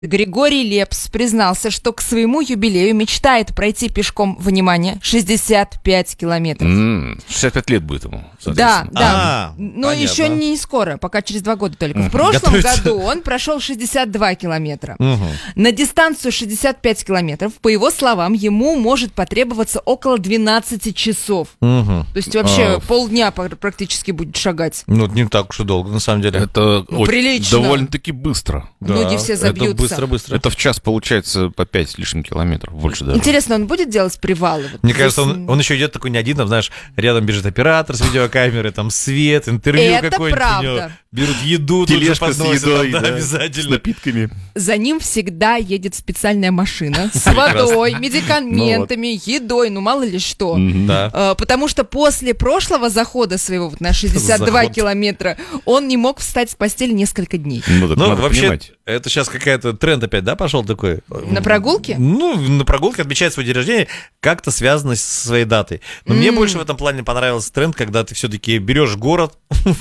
Григорий Лепс признался, что к своему юбилею мечтает пройти пешком, внимание, 65 километров. 65 лет будет ему, Да, соответственно. да. Но понятно. еще не скоро, пока через 2 года только. В прошлом году он прошел 62 километра. На дистанцию 65 километров, по его словам, ему может потребоваться около 12 часов. То есть вообще полдня практически будет шагать. Ну, это не так уж и долго, на самом деле. Это прилично. довольно-таки быстро. Люди все забьются. Это быстро. Это в час получается по 5 с лишним километров, больше даже. Интересно, он будет делать привалы? Вот Мне здесь? кажется, он еще идет такой не один, там, знаешь, рядом бежит оператор с видеокамерой, там свет, интервью Это какое-нибудь. правда. У него. Берут еду, тут же Тележка с подносят, едой, там, да, да, обязательно. с напитками. За ним всегда едет специальная машина с водой, медикаментами, едой, ну мало ли что. Да. Потому что после прошлого захода своего вот на 62 Заход. километра он не мог встать с постели несколько дней. Ну, так Ну, надо вообще, понимать. это сейчас какая-то тренд опять, да, пошел такой? На прогулке? Ну, на прогулке отмечать свой день рождения как-то связано со своей датой. Но мне больше в этом плане понравился тренд, когда ты все-таки берешь город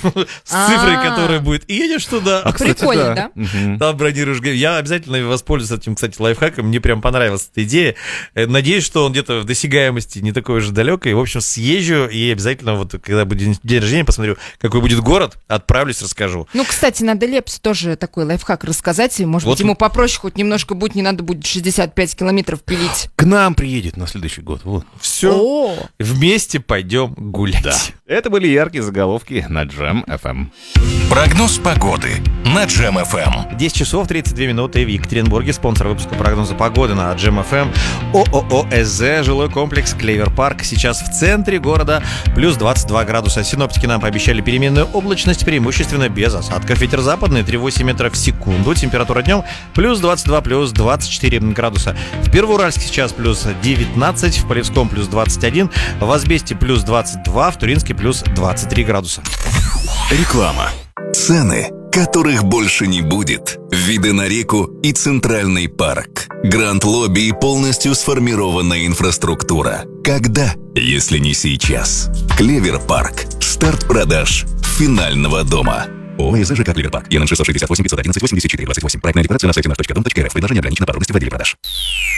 с цифрой, которая будет, и едешь туда. Прикольно, да? Там бронируешь. Я обязательно воспользуюсь этим, кстати, лайфхаком. Мне прям понравилась эта идея. Надеюсь, что он где-то в досягаемости не такой уж далекой. В общем, съезжу и обязательно, вот когда будет день рождения, посмотрю, какой будет город, отправлюсь, расскажу. Ну, кстати, надо Лепсу тоже такой лайфхак рассказать. И, может Вот быть, ему попроще хоть немножко будет, не надо будет 65 километров пилить. К нам приедет на следующий год. Вот. Все, О, вместе пойдем гулять. Да. Это были яркие заголовки на Jam FM. Прогноз погоды на Jam FM. 10 часов 32 минуты в Екатеринбурге. Спонсор выпуска прогноза погоды на Jam FM. ООО СЗ. Жилой комплекс Клевер Парк. Сейчас в центре города плюс 22 градуса. Синоптики нам пообещали переменную облачность, преимущественно без осадков. Ветер западный 3,8 метров в секунду. Температура днем плюс 22, плюс 24 градуса. В Первоуральске сейчас плюс 19, в Полевском плюс 21, в Азбесте плюс 22, в Туринске плюс 23 градуса. Реклама. Цены, которых больше не будет. Виды на реку и Центральный парк. Гранд-лобби и полностью сформированная инфраструктура. Когда, если не сейчас? Клевер Парк. Старт продаж финального дома. ООО ЖК Клевер Парк. ЕН 668 511 84 28. Проектная декларация на сайте наш.дом.рф. Предложение ограничено по трудности в отделе продаж.